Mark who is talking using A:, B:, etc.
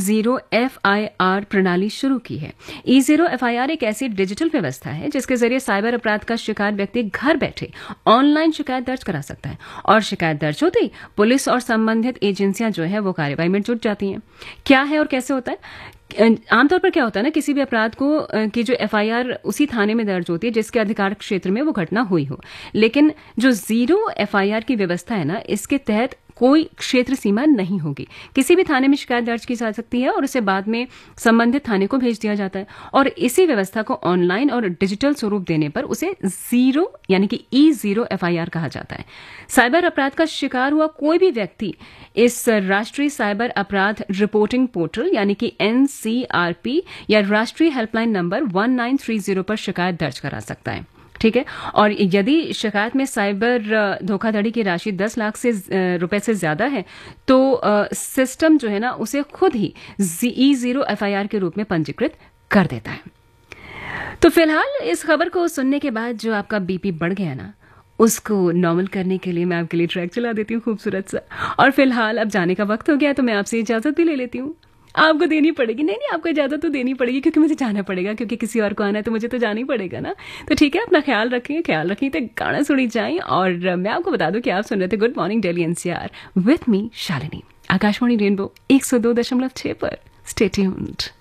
A: E0FIR प्रणाली शुरू की है। E0FIR एक ऐसी डिजिटल व्यवस्था है जिसके जरिए साइबर अपराध का शिकार व्यक्ति घर बैठे ऑनलाइन शिकायत दर्ज करा सकता है और शिकायत दर्ज होते ही पुलिस और संबंधित एजेंसियां जो है वो कार्यवाही में जुट जाती हैं। क्या है और कैसे होता है? आमतौर पर क्या होता है ना, किसी भी अपराध को की जो एफआईआर उसी थाने में दर्ज होती है जिसके अधिकार क्षेत्र में वो घटना हुई हो, लेकिन जो जीरो एफआईआर की व्यवस्था है ना, इसके तहत कोई क्षेत्र सीमा नहीं होगी। किसी भी थाने में शिकायत दर्ज की जा सकती है और उसे बाद में संबंधित थाने को भेज दिया जाता है और इसी व्यवस्था को ऑनलाइन और डिजिटल स्वरूप देने पर उसे जीरो यानी कि E0FIR कहा जाता है। साइबर अपराध का शिकार हुआ कोई भी व्यक्ति इस राष्ट्रीय साइबर अपराध रिपोर्टिंग पोर्टल यानी कि NCRP या राष्ट्रीय हेल्पलाइन नंबर 1930 पर शिकायत दर्ज करा सकता है। ठीक है, और यदि शिकायत में साइबर धोखाधड़ी की राशि 10 लाख से रुपए से ज्यादा है तो सिस्टम जो है ना उसे खुद ही E0FIR के रूप में पंजीकृत कर देता है। तो फिलहाल इस खबर को सुनने के बाद जो आपका बीपी बढ़ गया ना, उसको नॉर्मल करने के लिए मैं आपके लिए ट्रैक चला देती हूँ खूबसूरत सा। और फिलहाल अब जाने का वक्त हो गया तो मैं आपसे इजाजत भी ले लेती हूँ। आपको देनी पड़ेगी, नहीं आपको इजाजत तो देनी पड़ेगी क्योंकि मुझे जाना पड़ेगा, क्योंकि किसी और को आना है तो मुझे तो जाना ही पड़ेगा ना। तो ठीक है, अपना ख्याल रखिए तो गाना सुनी जाए। और मैं आपको बता दूं कि आप सुन रहे थे good morning Delhi NCR with me Shalini, Akashvani rainbow 102.6 पर। Stay tuned.